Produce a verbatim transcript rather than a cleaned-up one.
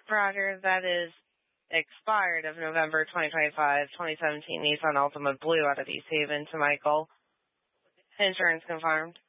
Roger, that is expired of November twenty twenty-five, twenty seventeen Nissan Altima Blue out of East Haven to Michael. Insurance confirmed.